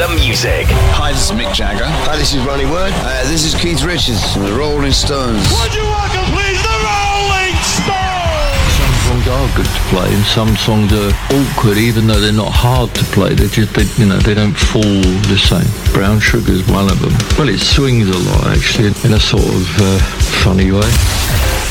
the music. Hi, this is Mick Jagger. Hi, this is Ronnie Wood. This is Keith Richards from the Rolling Stones. Would you welcome, please, the Rolling Stones? Some songs are good to play, and some songs are awkward, even though they're not hard to play. They don't fall the same. Brown Sugar's one of them. Well, it swings a lot, actually, in a sort of funny way.